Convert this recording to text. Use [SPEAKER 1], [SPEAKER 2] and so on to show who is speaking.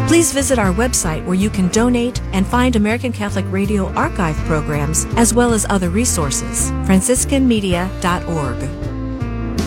[SPEAKER 1] Please visit our website where you can donate and find American Catholic Radio archive programs as well as other resources, franciscanmedia.org.